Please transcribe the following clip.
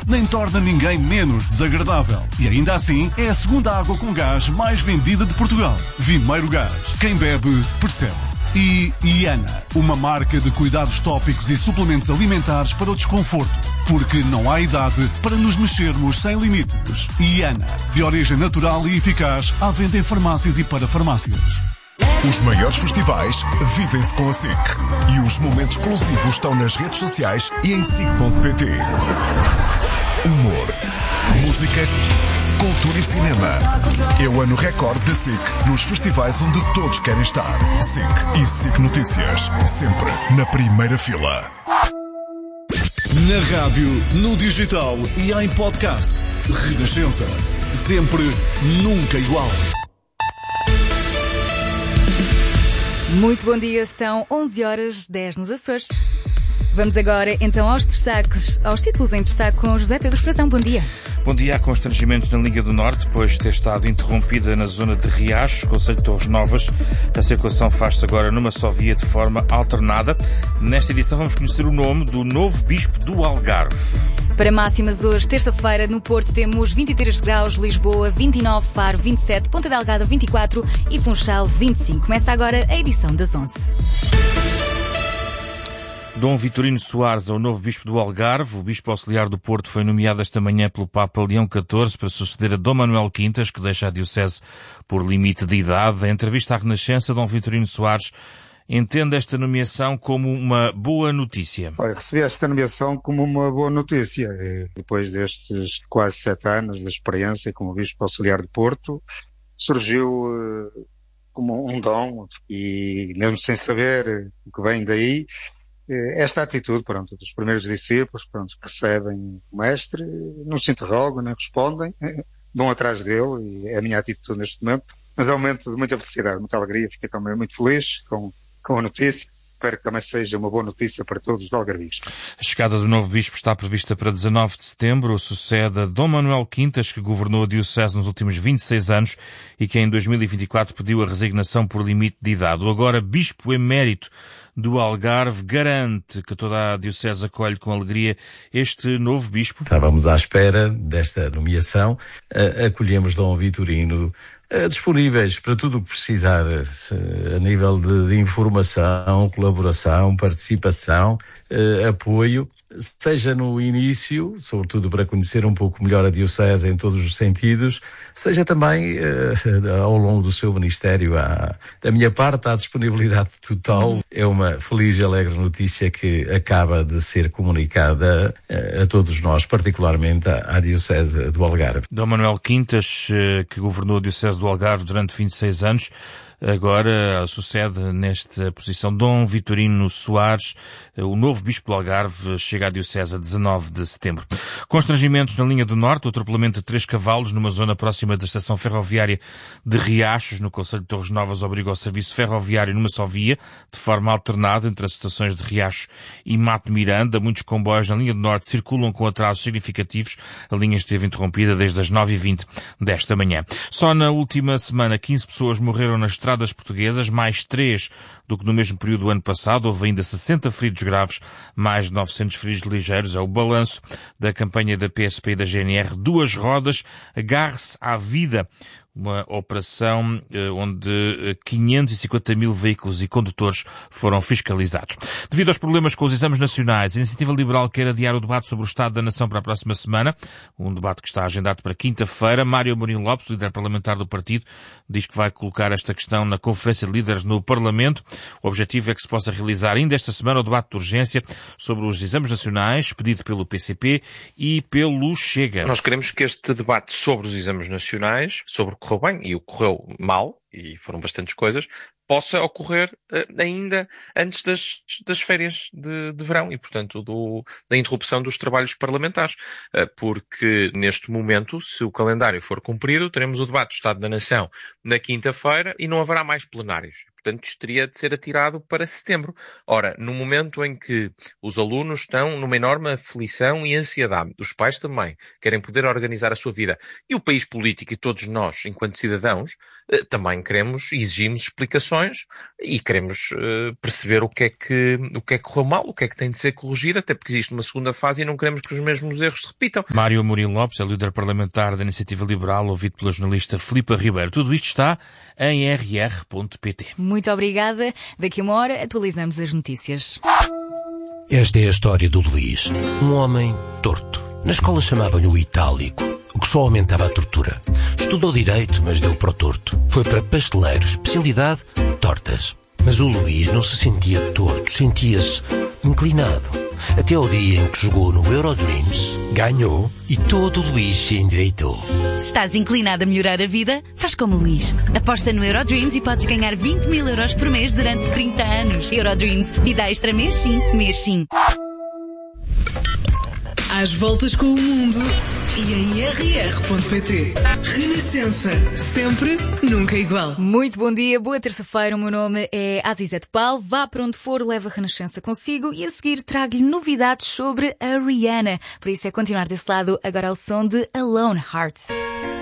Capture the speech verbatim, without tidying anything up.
nem torna ninguém menos desagradável. E ainda assim, é a segunda água com gás mais vendida de Portugal. Vimeiro Gás. Quem bebe, percebe. E Iana, uma marca de cuidados tópicos e suplementos alimentares para o desconforto. Porque não há idade para nos mexermos sem limites. Iana, de origem natural e eficaz, à venda em farmácias e para farmácias. Os maiores festivais vivem-se com a SIC. E os momentos exclusivos estão nas redes sociais e em sic ponto pt. Humor, música, cultura e cinema. É o ano recorde da SIC nos festivais onde todos querem estar. SIC e SIC Notícias, sempre na primeira fila. Na rádio, no digital e em podcast. Renascença. Sempre, nunca igual. Muito bom dia, são onze horas dez nos Açores. Vamos agora então aos destaques, aos títulos em destaque com José Pedro Frazão. Bom dia. Bom dia. Há constrangimento na Liga do Norte, depois de ter estado interrompida na zona de Riachos, concelho de Torres Novas. A circulação faz-se agora numa só via de forma alternada. Nesta edição vamos conhecer o nome do novo Bispo do Algarve. Para máximas hoje, terça-feira, no Porto temos vinte e três graus, Lisboa vinte e nove, Faro vinte e sete, Ponta Delgada vinte e quatro e Funchal vinte e cinco. Começa agora a edição das onze. Dom Vitorino Soares é o novo Bispo do Algarve. O Bispo Auxiliar do Porto foi nomeado esta manhã pelo Papa Leão catorze para suceder a Dom Manuel Quintas, que deixa a diocese por limite de idade. Em entrevista à Renascença, Dom Vitorino Soares entende esta nomeação como uma boa notícia. Olha, recebi esta nomeação como uma boa notícia. Depois destes quase sete anos de experiência como Bispo Auxiliar do Porto, surgiu uh, como um dom e mesmo sem saber o que vem daí, esta atitude, pronto, dos primeiros discípulos, pronto, percebem o mestre, não se interrogam, nem respondem, vão atrás dele, e é a minha atitude neste momento. Mas é um momento de muita felicidade, muita alegria, fiquei também muito feliz com, com a notícia. Espero que também seja uma boa notícia para todos os algarvios. A chegada do novo Bispo está prevista para dezanove de setembro, sucede a Dom Manuel Quintas, que governou a diocese nos últimos vinte e seis anos e que em dois mil e vinte e quatro pediu a resignação por limite de idade. O agora Bispo emérito do Algarve garante que toda a diocese acolhe com alegria este novo Bispo. Estávamos à espera desta nomeação, acolhemos Dom Vitorino disponíveis para tudo o que precisar a nível de, de informação, colaboração, participação, eh, apoio, seja no início, sobretudo para conhecer um pouco melhor a diocese em todos os sentidos, seja também eh, ao longo do seu ministério. À, da minha parte, à disponibilidade total. É uma feliz e alegre notícia que acaba de ser comunicada a, a todos nós, particularmente à, à diocese do Algarve. Dom Manuel Quintas, que governou a diocese do Algarve durante vinte e seis anos, agora sucede nesta posição Dom Vitorino Soares, o novo Bispo do Algarve, chega à diocese a dezanove de setembro. Constrangimentos na linha do Norte, o atropelamento de três cavalos numa zona próxima da estação ferroviária de Riachos, no concelho de Torres Novas, obriga ao serviço ferroviário numa só via, de forma alternada entre as estações de Riachos e Mato Miranda. Muitos comboios na linha do Norte circulam com atrasos significativos. A linha esteve interrompida desde as nove e vinte desta manhã. Só na última semana, quinze pessoas morreram nas estradas portuguesas, mais três do que no mesmo período do ano passado. Houve ainda sessenta feridos graves, mais de novecentos feridos ligeiros. É o balanço da campanha da P S P e da G N R. Duas rodas, agarre-se à vida. Uma operação eh, onde quinhentos e cinquenta mil veículos e condutores foram fiscalizados. Devido aos problemas com os exames nacionais, a Iniciativa Liberal quer adiar o debate sobre o Estado da Nação para a próxima semana, um debate que está agendado para quinta-feira. Mário Amorim Lopes, líder parlamentar do partido, diz que vai colocar esta questão na Conferência de Líderes no Parlamento. O objetivo é que se possa realizar ainda esta semana o debate de urgência sobre os exames nacionais, pedido pelo P C P e pelo Chega. Nós queremos que este debate sobre os exames nacionais, sobre correu bem e o correu mal, e foram bastantes coisas, possa ocorrer uh, ainda antes das, das férias de, de verão e, portanto, do, da interrupção dos trabalhos parlamentares. Uh, porque, neste momento, se o calendário for cumprido, teremos o debate do Estado da Nação na quinta-feira e não haverá mais plenários. Portanto, isto teria de ser atirado para setembro. Ora, no momento em que os alunos estão numa enorme aflição e ansiedade, os pais também querem poder organizar a sua vida, e o país político e todos nós, enquanto cidadãos, também queremos e exigimos explicações e queremos uh, perceber o que é que, o que é que correu mal, o que é que tem de ser corrigido, até porque existe uma segunda fase e não queremos que os mesmos erros se repitam. Mário Amorim Lopes é líder parlamentar da Iniciativa Liberal, ouvido pela jornalista Filipa Ribeiro. Tudo isto está em r r ponto p t. Muito obrigada. Daqui a uma hora atualizamos as notícias. Esta é a história do Luís, um homem torto. Na escola chamavam-lhe o itálico, o que só aumentava a tortura. Estudou Direito, mas deu para o torto. Foi para pasteleiro, especialidade, tortas. Mas o Luís não se sentia torto, sentia-se inclinado. Até ao dia em que jogou no Eurodreams, ganhou e todo o Luís se endireitou. Se estás inclinado a melhorar a vida, faz como o Luís. Aposta no Eurodreams e podes ganhar vinte mil euros por mês durante trinta anos. Eurodreams, vida extra mês sim, mês sim. Às voltas com o mundo e em r r ponto p t. Renascença, sempre, nunca igual. Muito bom dia, boa terça-feira, o meu nome é Azizete Paulo. Vá para onde for, leva a Renascença consigo e a seguir trago-lhe novidades sobre a Rihanna. Por isso é continuar desse lado agora ao som de Alone Hearts.